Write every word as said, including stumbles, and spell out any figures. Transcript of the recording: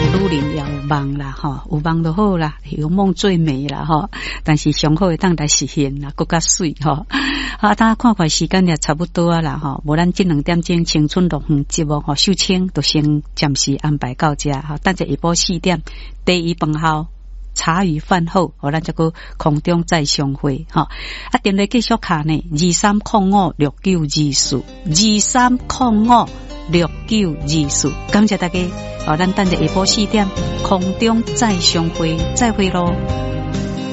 女人也有梦啦，吼，有梦就好啦，有梦最美啦，吼。但是上好会当来实现啦，更加水吼。啊，大家看看时间也差不多啊啦，吼。无咱这两点钟青春乐园节目吼，秀清就先暂时安排到这哈。等下下晡四点第一饭后茶余饭后，我咱这个空中再相会哈。啊，电话继续卡呢，二三零五六九二四，二三零五六九二四。感谢大家，哦，咱等下下晡四点空中再相会，再会咯。